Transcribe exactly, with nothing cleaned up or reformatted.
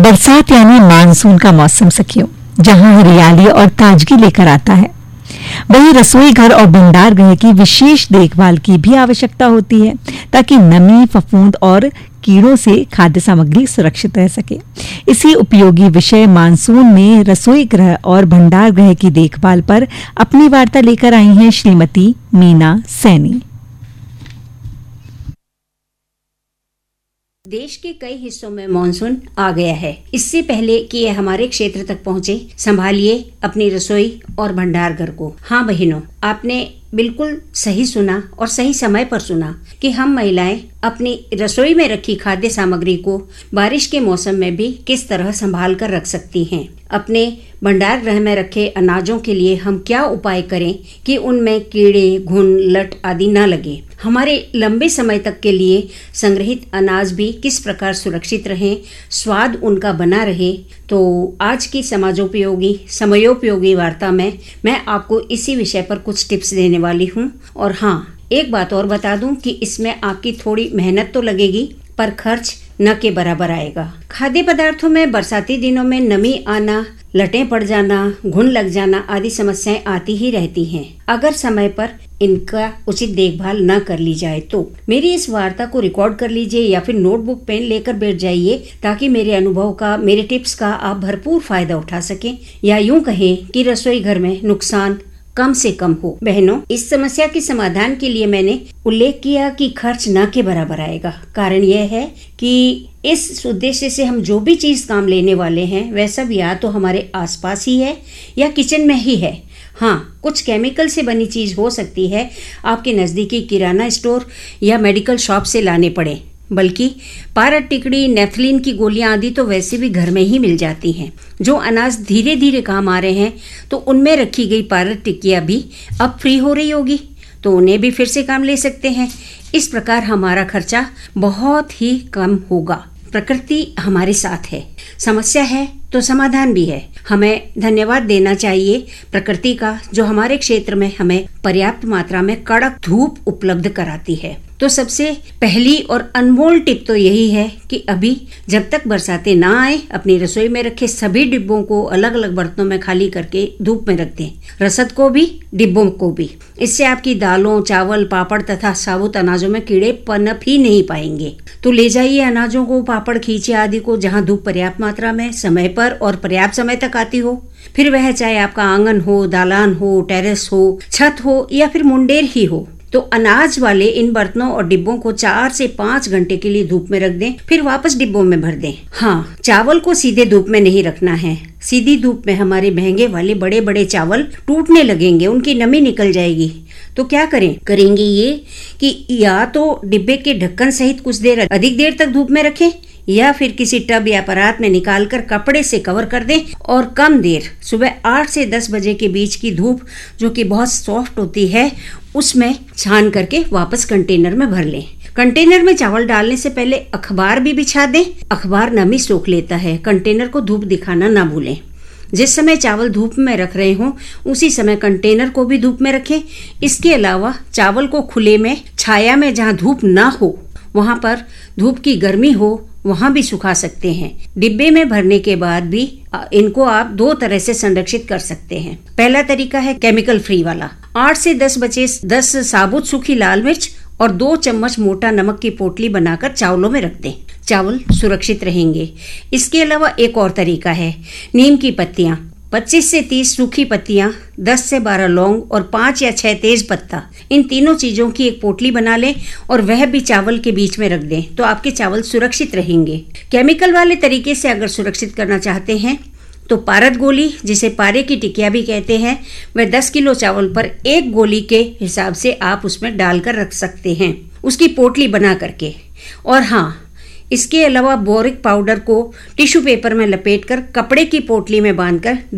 बरसात यानी मानसून का मौसम सखियों, जहां हरियाली और ताजगी लेकर आता है, वहीं रसोई घर और भंडार गृह की विशेष देखभाल की भी आवश्यकता होती है ताकि नमी, फफूंद और कीड़ों से खाद्य सामग्री सुरक्षित रह सके। इसी उपयोगी विषय मानसून में रसोई गृह और भंडार गृह की देखभाल पर अपनी वार्ता लेकर आई हैं श्रीमती मीना सैनी। देश के कई हिस्सों में मानसून आ गया है। इससे पहले कि यह हमारे क्षेत्र तक पहुंचे, संभालिए अपनी रसोई और भंडार घर को। हाँ बहनों, आपने बिल्कुल सही सुना और सही समय पर सुना कि हम महिलाएं अपनी रसोई में रखी खाद्य सामग्री को बारिश के मौसम में भी किस तरह संभाल कर रख सकती हैं। अपने भंडार गृह में रखे अनाजों के लिए हम क्या उपाय करें कि उनमें कीड़े, घुन, लट आदि न लगे। हमारे लंबे समय तक के लिए संग्रहित अनाज भी किस प्रकार सुरक्षित रहें, स्वाद उनका बना रहे। तो आज की समाजोपयोगी समयोपयोगी वार्ता में मैं आपको इसी विषय पर कुछ टिप्स देने वाली हूँ। और हाँ, एक बात और बता दूं कि इसमें आपकी थोड़ी मेहनत तो लगेगी, पर खर्च न के बराबर आएगा। खाद्य पदार्थों में बरसाती दिनों में नमी आना, लटें पड़ जाना, घुन लग जाना आदि समस्याएं आती ही रहती हैं। अगर समय पर इनका उचित देखभाल न कर ली जाए तो मेरी इस वार्ता को रिकॉर्ड कर लीजिए या फिर नोटबुक पेन लेकर बैठ जाइए ताकि मेरे अनुभव का, मेरे टिप्स का आप भरपूर फायदा उठा सकें, या यूं कहें कि रसोई घर में नुकसान कम से कम हो। बहनों, इस समस्या के समाधान के लिए मैंने उल्लेख किया कि खर्च न के बराबर आएगा। कारण यह है कि इस उद्देश्य से हम जो भी चीज काम लेने वाले हैं वह सब या तो हमारे आसपास ही है या किचन में ही है। हाँ, कुछ केमिकल से बनी चीज हो सकती है आपके नजदीकी किराना स्टोर या मेडिकल शॉप से लाने पड़े, बल्कि पारद टिकड़ी, नेफ्थलीन की गोलियां आदि तो वैसे भी घर में ही मिल जाती हैं। जो अनाज धीरे धीरे काम आ रहे हैं तो उनमें रखी गई पारद टिकिया भी अब फ्री हो रही होगी, तो उन्हें भी फिर से काम ले सकते हैं। इस प्रकार हमारा खर्चा बहुत ही कम होगा। प्रकृति हमारे साथ है, समस्या है तो समाधान भी है। हमें धन्यवाद देना चाहिए प्रकृति का, जो हमारे क्षेत्र में हमें पर्याप्त मात्रा में कड़क धूप उपलब्ध कराती है। तो सबसे पहली और अनमोल टिप तो यही है कि अभी जब तक बरसातें ना आए, अपनी रसोई में रखे सभी डिब्बों को अलग अलग बर्तनों में खाली करके धूप में रख दें, रसद को भी, डिब्बों को भी। इससे आपकी दालों, चावल, पापड़ तथा साबुत अनाजों में कीड़े पनप ही नहीं पाएंगे। तो ले जाइए अनाजों को, पापड़, खींचे आदि को जहां धूप पर्याप्त मात्रा में, समय पर और पर्याप्त समय तक आती हो। फिर वह चाहे आपका आंगन हो, दालान हो, टेरेस हो, छत हो या फिर मुंडेर ही हो, तो अनाज वाले इन बर्तनों और डिब्बों को चार से पाँच घंटे के लिए धूप में रख दें, फिर वापस डिब्बों में भर दें। हाँ, चावल को सीधे धूप में नहीं रखना है। सीधी धूप में हमारे महंगे वाले बड़े बड़े चावल टूटने लगेंगे, उनकी नमी निकल जाएगी। तो क्या करें करेंगे ये कि या तो डिब्बे के ढक्कन सहित कुछ देर अधिक देर तक धूप में रखें, या फिर किसी टब या परात में निकालकर कपड़े से कवर कर दें और कम देर, सुबह आठ से दस बजे के बीच की धूप जो कि बहुत सॉफ्ट होती है, उसमें छान करके वापस कंटेनर में भर लें। कंटेनर में चावल डालने से पहले अखबार भी बिछा दें। अखबार नमी सोख लेता है। कंटेनर को धूप दिखाना ना भूलें। जिस समय चावल धूप में रख रहे हों उसी समय कंटेनर को भी धूप में रखें। इसके अलावा चावल को खुले में, छाया में, जहां धूप ना हो वहां पर धूप की गर्मी हो वहां भी सुखा सकते हैं। डिब्बे में भरने के बाद भी इनको आप दो तरह से संरक्षित कर सकते हैं। पहला तरीका है केमिकल फ्री वाला। आठ से दस बचे दस साबुत सूखी लाल मिर्च और दो चम्मच मोटा नमक की पोटली बनाकर चावलों में रख दें, चावल सुरक्षित रहेंगे। इसके अलावा एक और तरीका है, नीम की पत्तियां, पच्चीस से तीस सूखी पत्तियां, दस से बारह लौंग और पाँच या छह तेज पत्ता, इन तीनों चीजों की एक पोटली बना लें और वह भी चावल के बीच में रख दें, तो आपके चावल सुरक्षित रहेंगे। केमिकल वाले तरीके से अगर सुरक्षित करना चाहते हैं तो पारद गोली, जिसे पारे की टिकिया भी कहते हैं, वह दस किलो चावल पर एक गोली के हिसाब से आप उसमें डालकर रख सकते हैं, उसकी पोटली बना करके। और हाँ, इसके अलावा बोरिक पाउडर को टिश्यू पेपर में लपेटकर कपड़े की पोटली में बांधकर